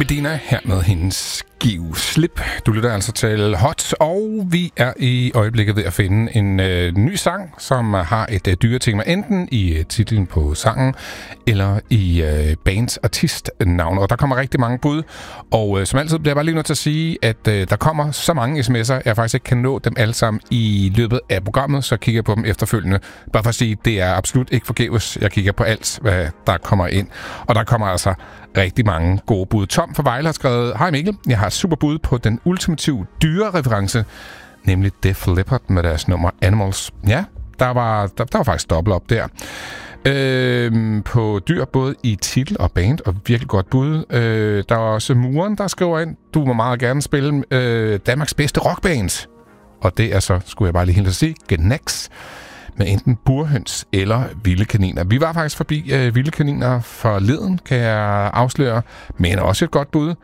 Medina her med hendes Giv Slip. Du lytter altså til Hot, og vi er i øjeblikket ved at finde en ny sang, som har et dyretema, enten i titlen på sangen, eller i bands artistnavn. Og der kommer rigtig mange bud, og som altid bliver jeg bare lige nødt til at sige, at der kommer så mange sms'er, jeg faktisk ikke kan nå dem alle sammen i løbet af programmet, så kigger jeg på dem efterfølgende. Bare for at sige, det er absolut ikke forgæves. Jeg kigger på alt, hvad der kommer ind. Og der kommer altså rigtig mange gode bud. Tom fra Vejle har skrevet: Hej Mikkel, jeg har super bud på den ultimative dyrereference, nemlig Def Leppard med deres nummer Animals. Ja, der var faktisk dobbelt op der. På dyr, både i titel og band, og virkelig godt bud. Der er også Muren, der skriver ind: Du må meget gerne spille Danmarks bedste rockband. Og det er så, skulle jeg bare lige helt sige, Gnex, med enten burhøns eller vilde kaniner. Vi var faktisk forbi vilde kaniner forleden, kan jeg afsløre, men også et godt bud.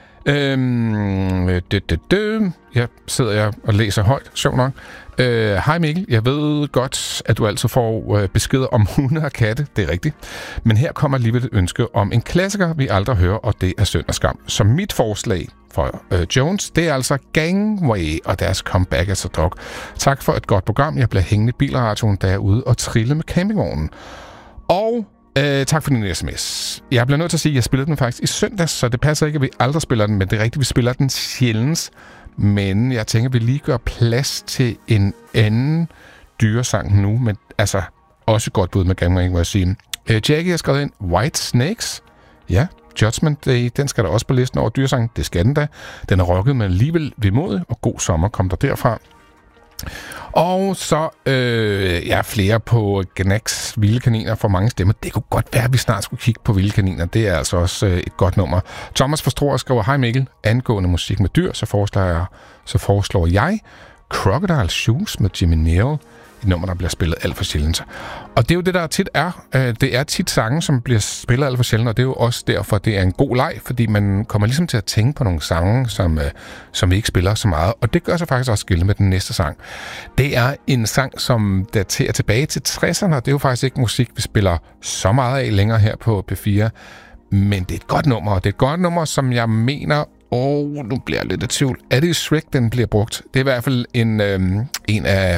Jeg sidder og læser højt, sjovt nok. Hej Mikkel, jeg ved godt, at du altid får beskeder om hunde og katte, det er rigtigt. Men her kommer alligevel et ønske om en klassiker, vi aldrig hører, og det er Synd og Skam. Så mit forslag for Jones, det er altså Gangway og deres Comeback as a Dog. Tak for et godt program. Jeg bliver hængende i bilradioen, da jeg er ude og trille med campingvognen. Og tak for din sms. Jeg bliver nødt til at sige, at jeg spillede den faktisk i søndags, så det passer ikke, at vi aldrig spiller den, men det er rigtigt, vi spiller den sjældent. Men jeg tænker, at vi lige gør plads til en anden dyresang nu, men altså også godt bud med Gangway, må jeg sige. Jackie har skrevet ind White Snakes. Ja, Judgment Day, den skal der også på listen over dyresang. Det skal den da. Den er rocket, men alligevel vemodig, og God Sommer kom der derfra. Og så flere på Gnex, Vilde Kaniner, for mange stemmer. Det kunne godt være, at vi snart skulle kigge på Vilde Kaniner. Det er altså også et godt nummer. Thomas Forstår skriver: Hej Mikkel, angående musik med dyr, så foreslår jeg Crocodile Shoes med Jimmy Neal. Et nummer, der bliver spillet alt for sjældent. Og det er jo det, der tit er. Det er tit sange, som bliver spillet alt for sjældent, og det er jo også derfor, det er en god leg, fordi man kommer ligesom til at tænke på nogle sange, som vi ikke spiller så meget. Og det gør sig faktisk også gældende med den næste sang. Det er en sang, som daterer tilbage til 60'erne, og det er jo faktisk ikke musik, vi spiller så meget af længere her på P4. Men det er et godt nummer, og det er et godt nummer, som jeg mener... nu bliver jeg lidt i tvivl. Er det Shrek, den bliver brugt? Det er i hvert fald en af,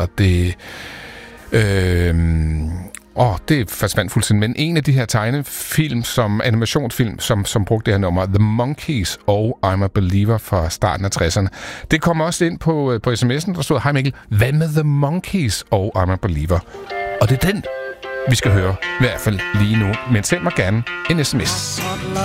det forsvandt fuldstændig, men en af de her tegnefilm, animationsfilm, som brugte det her nummer, The Monkees og I'm a Believer fra starten af 60'erne. Det kommer også ind på sms'en, der stod: Hej Mikkel, hvad med The Monkees og I'm a Believer? Og det er den, vi skal høre, i hvert fald lige nu. Men send mig gerne en sms.